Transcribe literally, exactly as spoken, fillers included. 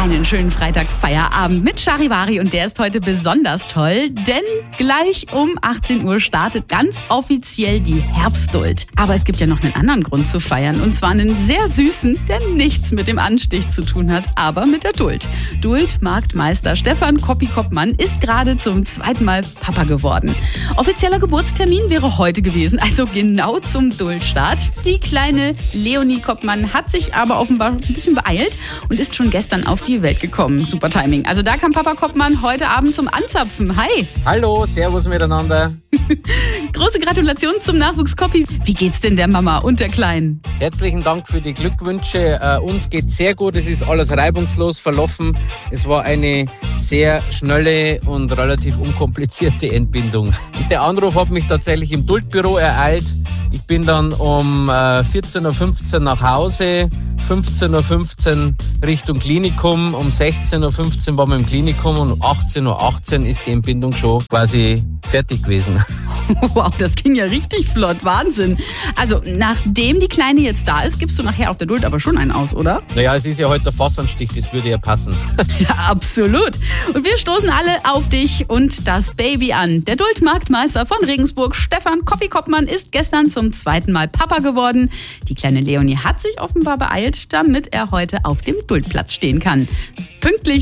Einen schönen Freitag-Feierabend mit Charivari und der ist heute besonders toll, denn gleich um achtzehn Uhr startet ganz offiziell die Herbstduld. Aber es gibt ja noch einen anderen Grund zu feiern und zwar einen sehr süßen, der nichts mit dem Anstich zu tun hat, aber mit der Duld. Duld-Marktmeister Stefan Koppi-Koppmann ist gerade zum zweiten Mal Papa geworden. Offizieller Geburtstermin wäre heute gewesen, also genau zum Duldstart. Die kleine Leonie Koppmann hat sich aber offenbar ein bisschen beeilt und ist schon gestern auf die Welt gekommen. Super Timing. Also da kam Papa Koppmann heute Abend zum Anzapfen. Hi. Hallo, servus miteinander. Große Gratulation zum Nachwuchs Koppi. Wie geht's denn der Mama und der Kleinen? Herzlichen Dank für die Glückwünsche. Äh, uns geht's sehr gut. Es ist alles reibungslos verlaufen. Es war eine sehr schnelle und relativ unkomplizierte Entbindung. Der Anruf hat mich tatsächlich im Duldbüro ereilt. Ich bin dann um äh, vierzehn Uhr fünfzehn nach Hause, fünfzehn Uhr fünfzehn Richtung Klinikum, um sechzehn Uhr fünfzehn waren wir im Klinikum und um achtzehn Uhr achtzehn ist die Entbindung schon quasi fertig gewesen. Wow, das ging ja richtig flott. Wahnsinn. Also, nachdem die Kleine jetzt da ist, gibst du nachher auf der Duld aber schon einen aus, oder? Naja, es ist ja heute der Fassanstich, das würde ja passen. Ja, absolut. Und wir stoßen alle auf dich und das Baby an. Der Duldmarktmeister von Regensburg, Stefan Koppi-Koppmann, ist gestern zum zweiten Mal Papa geworden. Die kleine Leonie hat sich offenbar beeilt, damit er heute auf dem Duldplatz stehen kann. Pünktlich